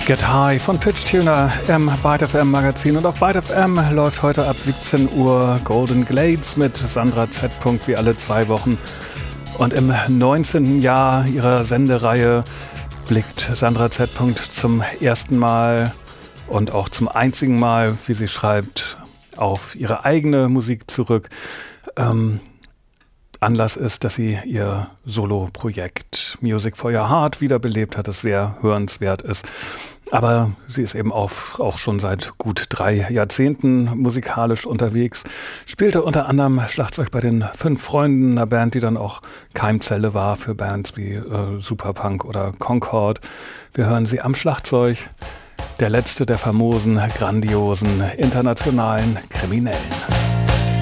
Get High von Pitch Tuner im Byte FM Magazin. Und auf Byte FM läuft heute ab 17 Uhr Golden Glades mit Sandra Z. wie alle 2 Wochen. Und im 19. Jahr ihrer Sendereihe blickt Sandra Z. zum ersten Mal und auch zum einzigen Mal, wie sie schreibt, auf ihre eigene Musik zurück. Anlass ist, dass sie ihr Solo-Projekt Music for Your Heart wiederbelebt hat, das sehr hörenswert ist. Aber sie ist eben auch schon seit gut 3 Jahrzehnten musikalisch unterwegs, spielte unter anderem Schlagzeug bei den 5 Freunden, einer Band, die dann auch Keimzelle war für Bands wie Superpunk oder Concord. Wir hören sie am Schlagzeug, der letzte der famosen, grandiosen, internationalen Kriminellen.